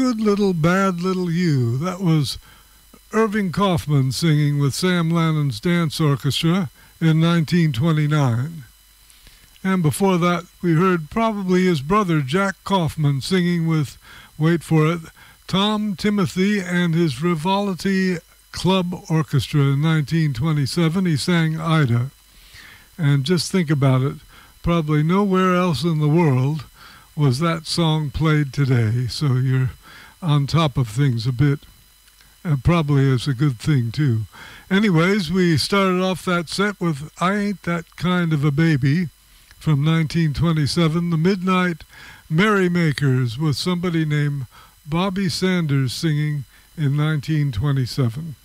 Good Little Bad Little You. That was Irving Kaufman singing with Sam Lannon's Dance Orchestra in 1929. And before that, we heard probably his brother Jack Kaufman singing with, wait for it, Tom Timothy and his Frivolity Club Orchestra in 1927. He sang Ida. And just think about it, probably nowhere else in the world was that song played today. So you're on top of things a bit. And probably is a good thing, too. Anyways, we started off that set with I Ain't That Kind of a Baby from 1927, the Midnight Merrymakers with somebody named Bobby Sanders singing in 1927.